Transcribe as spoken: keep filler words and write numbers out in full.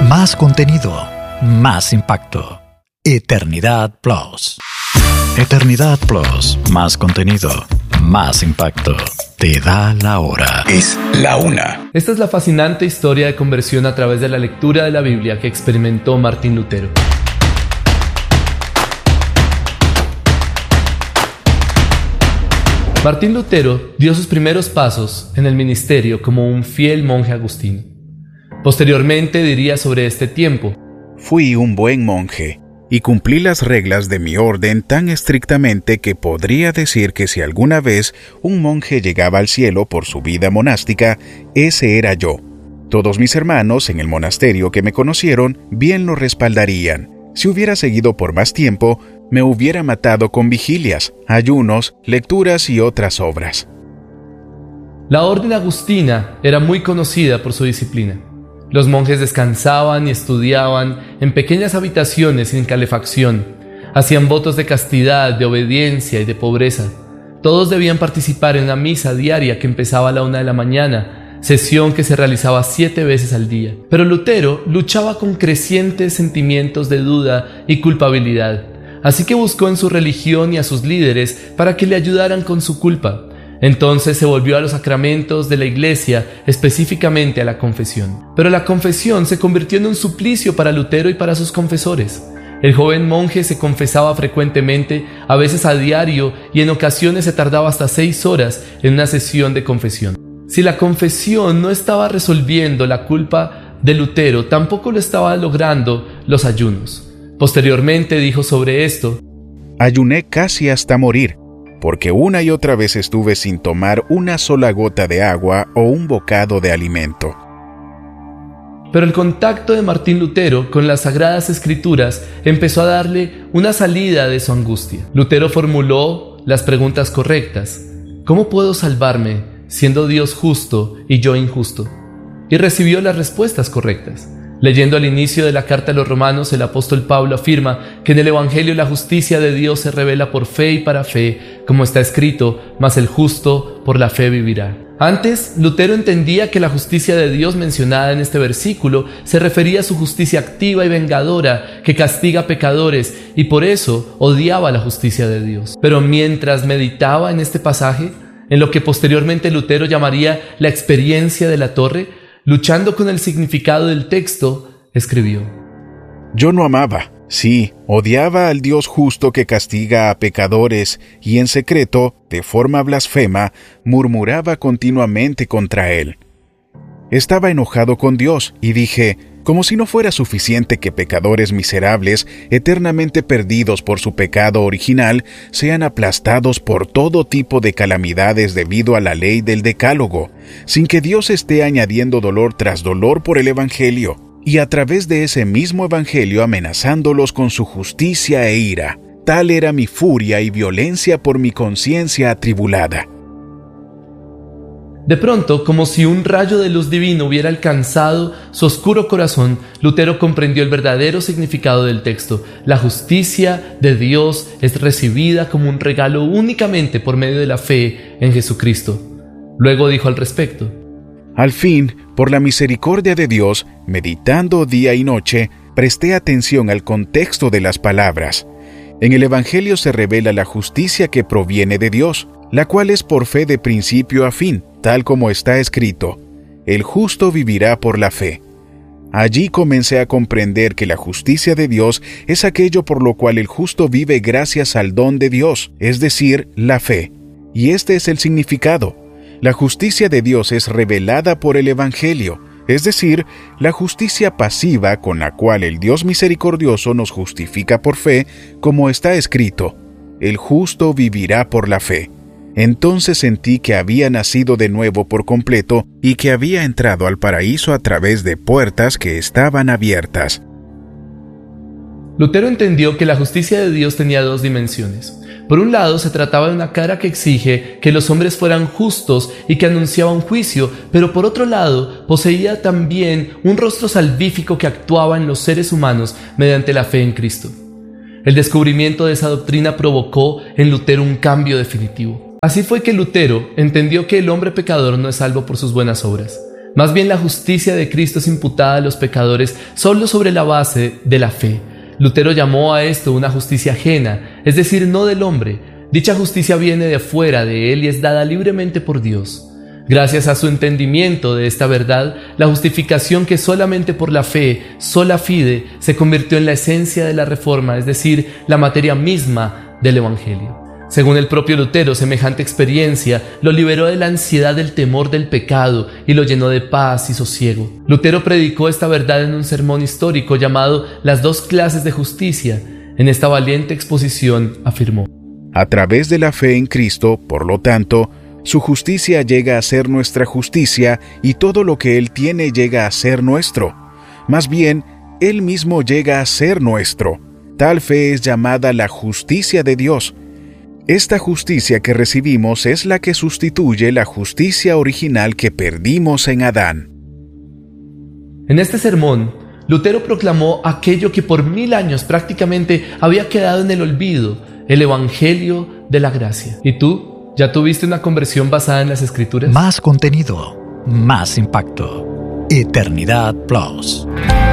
Más contenido, más impacto. Eternidad Plus. Eternidad Plus, más contenido, más impacto. Te da la hora. Es la una. Esta es la fascinante historia de conversión a través de la lectura de la Biblia que experimentó Martín Lutero. Martín Lutero dio sus primeros pasos en el ministerio como un fiel monje agustino. Posteriormente diría sobre este tiempo: Fui un buen monje y cumplí las reglas de mi orden tan estrictamente que podría decir que si alguna vez un monje llegaba al cielo por su vida monástica, ese era yo. Todos mis hermanos en el monasterio que me conocieron bien lo respaldarían. Si hubiera seguido por más tiempo, me hubiera matado con vigilias, ayunos, lecturas y otras obras. La orden agustina era muy conocida por su disciplina. Los monjes descansaban y estudiaban en pequeñas habitaciones sin calefacción. Hacían votos de castidad, de obediencia y de pobreza. Todos debían participar en una misa diaria que empezaba a la una de la mañana, sesión que se realizaba siete veces al día. Pero Lutero luchaba con crecientes sentimientos de duda y culpabilidad. Así que buscó en su religión y a sus líderes para que le ayudaran con su culpa. Entonces se volvió a los sacramentos de la iglesia, específicamente a la confesión. Pero la confesión se convirtió en un suplicio para Lutero y para sus confesores. El joven monje se confesaba frecuentemente, a veces a diario, y en ocasiones se tardaba hasta seis horas en una sesión de confesión. Si la confesión no estaba resolviendo la culpa de Lutero, tampoco lo estaba logrando los ayunos. Posteriormente dijo sobre esto: Ayuné casi hasta morir, porque una y otra vez estuve sin tomar una sola gota de agua o un bocado de alimento. Pero el contacto de Martín Lutero con las Sagradas Escrituras empezó a darle una salida de su angustia. Lutero formuló las preguntas correctas: ¿cómo puedo salvarme siendo Dios justo y yo injusto? Y recibió las respuestas correctas. Leyendo al inicio de la carta a los Romanos, el apóstol Pablo afirma que en el Evangelio la justicia de Dios se revela por fe y para fe, como está escrito: mas el justo por la fe vivirá. Antes, Lutero entendía que la justicia de Dios mencionada en este versículo se refería a su justicia activa y vengadora que castiga a pecadores, y por eso odiaba la justicia de Dios. Pero mientras meditaba en este pasaje, en lo que posteriormente Lutero llamaría la experiencia de la torre, luchando con el significado del texto, escribió: Yo no amaba, sí, odiaba al Dios justo que castiga a pecadores y en secreto, de forma blasfema, murmuraba continuamente contra él. Estaba enojado con Dios y dije, como si no fuera suficiente que pecadores miserables, eternamente perdidos por su pecado original, sean aplastados por todo tipo de calamidades debido a la ley del Decálogo, sin que Dios esté añadiendo dolor tras dolor por el Evangelio, y a través de ese mismo Evangelio amenazándolos con su justicia e ira. Tal era mi furia y violencia por mi conciencia atribulada. De pronto, como si un rayo de luz divino hubiera alcanzado su oscuro corazón, Lutero comprendió el verdadero significado del texto. La justicia de Dios es recibida como un regalo únicamente por medio de la fe en Jesucristo. Luego dijo al respecto: Al fin, por la misericordia de Dios, meditando día y noche, presté atención al contexto de las palabras. En el Evangelio se revela la justicia que proviene de Dios, la cual es por fe de principio a fin, tal como está escrito: el justo vivirá por la fe. Allí comencé a comprender que la justicia de Dios es aquello por lo cual el justo vive gracias al don de Dios, es decir, la fe. Y este es el significado. La justicia de Dios es revelada por el Evangelio, es decir, la justicia pasiva con la cual el Dios misericordioso nos justifica por fe, como está escrito: el justo vivirá por la fe. Entonces sentí que había nacido de nuevo por completo y que había entrado al paraíso a través de puertas que estaban abiertas. Lutero entendió que la justicia de Dios tenía dos dimensiones. Por un lado, se trataba de una cara que exige que los hombres fueran justos y que anunciaba un juicio, pero por otro lado, poseía también un rostro salvífico que actuaba en los seres humanos mediante la fe en Cristo. El descubrimiento de esa doctrina provocó en Lutero un cambio definitivo. Así fue que Lutero entendió que el hombre pecador no es salvo por sus buenas obras. Más bien la justicia de Cristo es imputada a los pecadores solo sobre la base de la fe. Lutero llamó a esto una justicia ajena, es decir, no del hombre. Dicha justicia viene de fuera de él y es dada libremente por Dios. Gracias a su entendimiento de esta verdad, la justificación que solamente por la fe, sola fide, se convirtió en la esencia de la Reforma, es decir, la materia misma del Evangelio. Según el propio Lutero, semejante experiencia lo liberó de la ansiedad del temor del pecado y lo llenó de paz y sosiego. Lutero predicó esta verdad en un sermón histórico llamado Las dos clases de justicia. En esta valiente exposición afirmó: a través de la fe en Cristo, por lo tanto, su justicia llega a ser nuestra justicia y todo lo que Él tiene llega a ser nuestro. Más bien, Él mismo llega a ser nuestro. Tal fe es llamada la justicia de Dios. Esta justicia que recibimos es la que sustituye la justicia original que perdimos en Adán. En este sermón, Lutero proclamó aquello que por mil años prácticamente había quedado en el olvido, el Evangelio de la gracia. ¿Y tú? ¿Ya tuviste una conversión basada en las Escrituras? Más contenido, más impacto. Eternidad Plus.